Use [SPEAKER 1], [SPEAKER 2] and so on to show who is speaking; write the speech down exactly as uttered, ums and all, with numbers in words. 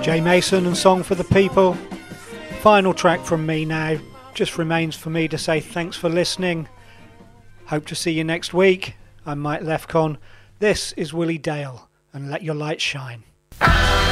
[SPEAKER 1] Jay Mason and Song for the People. Final track from me now. Just remains for me to say thanks for listening. Hope to see you next week. I'm Mike Lefcon. This is Willie Dale, and Let Your Light Shine.